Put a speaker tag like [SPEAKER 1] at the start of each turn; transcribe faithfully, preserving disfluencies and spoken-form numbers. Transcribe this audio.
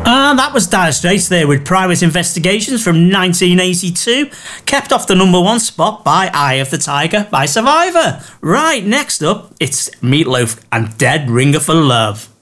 [SPEAKER 1] And that was Dire Straits there with Private Investigations from nineteen eighty-two, kept off the number one spot by Eye of the Tiger by Survivor. Right, next up, it's Meatloaf and Dead Ringer for Love.